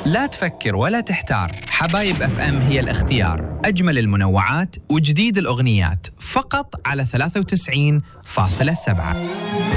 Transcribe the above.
لا تفكر ولا تحتار، حبايب اف ام هي الاختيار. اجمل المنوعات وجديد الاغنيات فقط على 93.7.